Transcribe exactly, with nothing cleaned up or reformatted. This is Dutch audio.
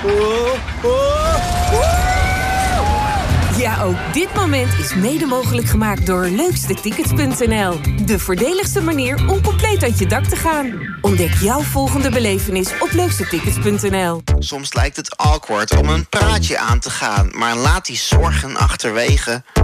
Oh, oh, oh. Ja, ook dit moment is mede mogelijk gemaakt door leukstetickets punt n l. De voordeligste manier om compleet uit je dak te gaan. Ontdek jouw volgende belevenis op leukstetickets punt n l. Soms lijkt het awkward om een praatje aan te gaan, maar laat die zorgen achterwege.